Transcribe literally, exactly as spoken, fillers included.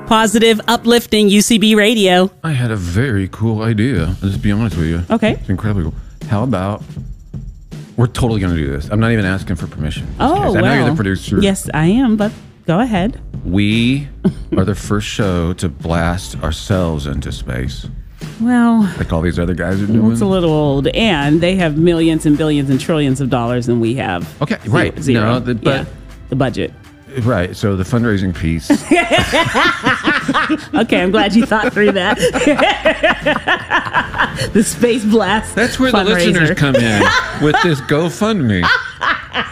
Positive, uplifting U C B radio. I had a very cool idea. I'll just be honest with you. Okay. It's incredibly cool. How about we're totally going to do this. I'm not even asking for permission. Oh, I well. know you're the producer. Yes, I am, but go ahead. We are the first show to blast ourselves into space. Well, like all these other guys are doing. It's a little old, and they have millions and billions and trillions of dollars, and we have okay, right? Zero. No, the, but yeah, the budget. Right. So the fundraising piece. Okay, I'm glad you thought through that. The Space Blast. That's where the listeners come in with this GoFundMe.